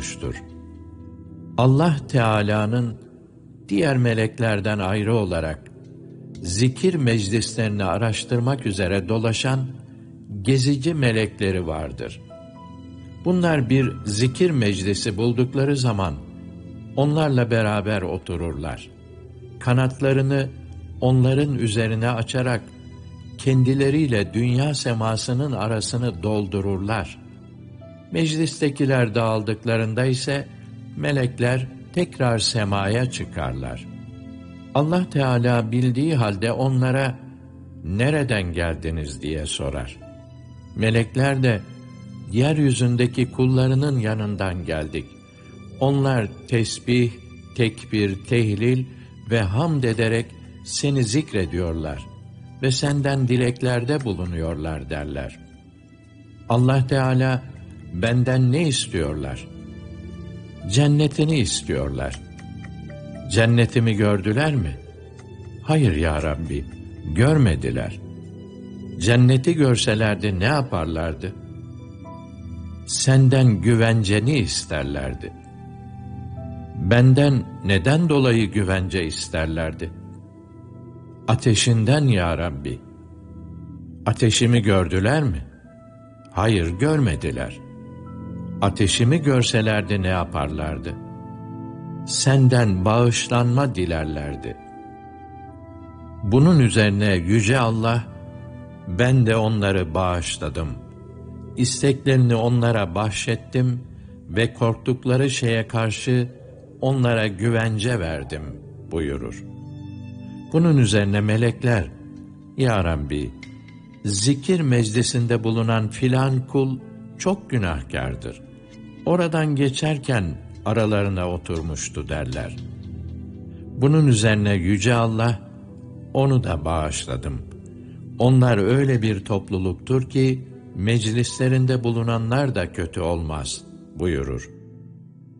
olmuştur. Allah Teala'nın diğer meleklerden ayrı olarak zikir meclislerini araştırmak üzere dolaşan gezici melekleri vardır. Bunlar bir zikir meclisi buldukları zaman onlarla beraber otururlar. Kanatlarını onların üzerine açarak kendileriyle dünya semasının arasını doldururlar. Meclistekiler dağıldıklarında ise melekler tekrar semaya çıkarlar. Allah Teala bildiği halde onlara "Nereden geldiniz?" diye sorar. Melekler de "Yeryüzündeki kullarının yanından geldik. Onlar tesbih, tekbir, tehlil ve hamd ederek seni zikrediyorlar ve senden dileklerde bulunuyorlar" derler. Allah Teala "Benden ne istiyorlar?" "Cennetini istiyorlar." "Cennetimi gördüler mi?" "Hayır ya Rabbi, görmediler." "Cenneti görselerdi ne yaparlardı?" "Senden güvenceni isterlerdi." "Benden neden dolayı güvence isterlerdi?" "Ateşinden ya Rabbi." "Ateşimi gördüler mi?" "Hayır, görmediler." "Ateşimi görselerdi ne yaparlardı?" "Senden bağışlanma dilerlerdi." Bunun üzerine Yüce Allah, "Ben de onları bağışladım. İsteklerini onlara bahşettim ve korktukları şeye karşı onlara güvence verdim" buyurur. Bunun üzerine melekler, "Ya Rabbi, zikir meclisinde bulunan filan kul çok günahkârdır. Oradan geçerken aralarına oturmuştu" derler. Bunun üzerine Yüce Allah, "Onu da bağışladım. Onlar öyle bir topluluktur ki meclislerinde bulunanlar da kötü olmaz" buyurur.